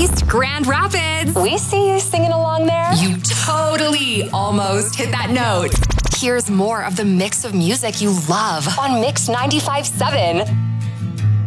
East Grand Rapids. We see you singing along there. You totally almost hit that note. Here's more of the mix of music you love on Mix 95.7.